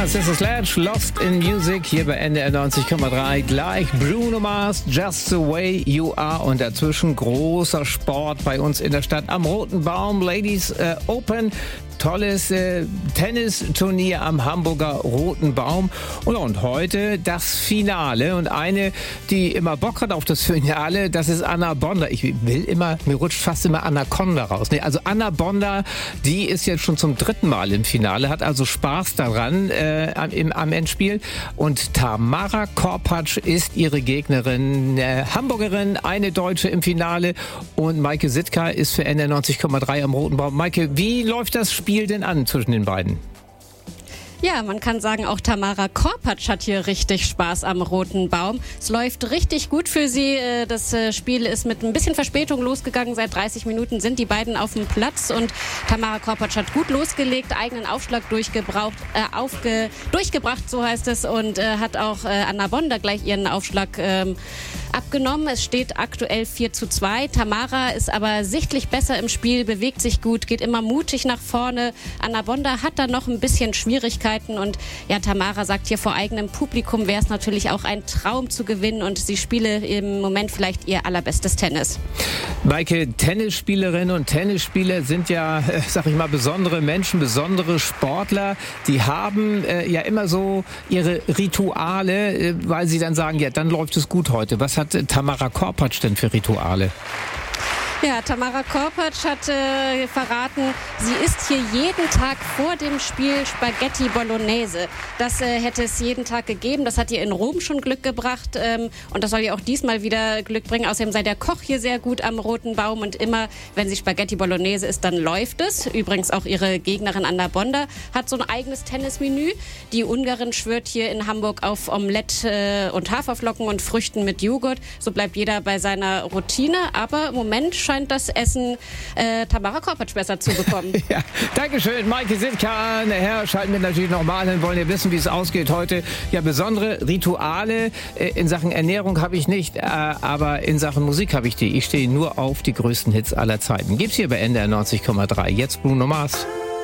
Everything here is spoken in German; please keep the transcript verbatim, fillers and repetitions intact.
Das ist Sledge, Lost in Music, hier bei N D R neunzig Komma drei. Gleich Bruno Mars, Just the Way You Are. Und dazwischen großer Sport bei uns in der Stadt am Roten Baum. Ladies äh, Open. Tolles äh, Tennisturnier am Hamburger Roten Baum. Und, und heute das Finale. Und eine, die immer Bock hat auf das Finale, das ist Anna Bonda. Ich will immer, mir rutscht fast immer Anaconda raus. Nee, also Anna Bonda, die ist jetzt schon zum dritten Mal im Finale, hat also Spaß daran äh, am, im, am Endspiel. Und Tamara Korpatsch ist ihre Gegnerin, äh, Hamburgerin, eine Deutsche im Finale. Und Maike Sitka ist für N D R neunzig Komma drei am Roten Baum. Maike, wie läuft das Spiel denn an zwischen den beiden? Ja, man kann sagen, auch Tamara Korpatsch hat hier richtig Spaß am Roten Baum. Es läuft richtig gut für sie. Das Spiel ist mit ein bisschen Verspätung losgegangen. Seit dreißig Minuten sind die beiden auf dem Platz und Tamara Korpatsch hat gut losgelegt, eigenen Aufschlag durchgebraucht, äh, aufge, durchgebracht, so heißt es, und äh, hat auch äh, Anna Bonda gleich ihren Aufschlag ähm, abgenommen. Es steht aktuell vier zu zwei. Tamara ist aber sichtlich besser im Spiel, bewegt sich gut, geht immer mutig nach vorne. Anna Bonda hat da noch ein bisschen Schwierigkeiten und ja, Tamara sagt hier vor eigenem Publikum, wäre es natürlich auch ein Traum zu gewinnen und sie spiele im Moment vielleicht ihr allerbestes Tennis. Maike, Tennisspielerinnen und Tennisspieler sind ja, äh, sag ich mal, besondere Menschen, besondere Sportler. Die haben äh, ja immer so ihre Rituale, äh, weil sie dann sagen, ja, dann läuft es gut heute. Was hat äh, Tamara Korpatsch denn für Rituale? Ja, Tamara Korpatsch hat äh, verraten, sie isst hier jeden Tag vor dem Spiel Spaghetti Bolognese. Das äh, hätte es jeden Tag gegeben. Das hat ihr in Rom schon Glück gebracht ähm, und das soll ihr auch diesmal wieder Glück bringen. Außerdem sei der Koch hier sehr gut am Roten Baum und immer, wenn sie Spaghetti Bolognese isst, dann läuft es. Übrigens auch ihre Gegnerin Anna Bonda hat so ein eigenes Tennismenü. Die Ungarin schwört hier in Hamburg auf Omelette äh, und Haferflocken und Früchten mit Joghurt. So bleibt jeder bei seiner Routine. Aber im Moment scheint das Essen äh, Tamara Korpatsch besser zu bekommen. Ja, Dankeschön, Maike Sitka. Nachher schalten wir natürlich nochmal hin, wollen ja wissen, wie es ausgeht heute. Ja, besondere Rituale äh, in Sachen Ernährung habe ich nicht, äh, aber in Sachen Musik habe ich die. Ich stehe nur auf die größten Hits aller Zeiten. Gibt's hier bei N D R neunzig Komma drei. Jetzt Bruno Mars.